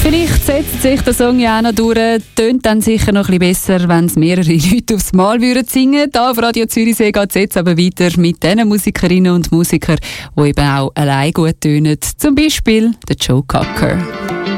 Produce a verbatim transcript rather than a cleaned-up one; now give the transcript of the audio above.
Vielleicht setzt sich der Song ja auch noch durch. Tönt dann sicher noch ein bisschen besser, wenn es mehrere Leute aufs Mal würden singen. Hier auf Radio Zürichsee geht es jetzt aber weiter mit den Musikerinnen und Musikern, die eben auch allein gut tönen. Zum Beispiel der Joe Cocker.